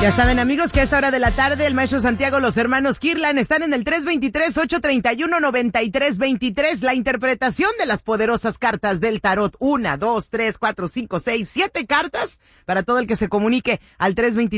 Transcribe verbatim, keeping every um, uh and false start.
Ya saben, amigos, que a esta hora de la tarde el maestro Santiago, los hermanos Kirlan están en el tres veintitrés, ocho treinta y uno, noventa y tres veintitrés. La interpretación de las poderosas cartas del tarot. Una, dos, tres, cuatro, cinco, seis, siete cartas para todo el que se comunique al tres veintitrés.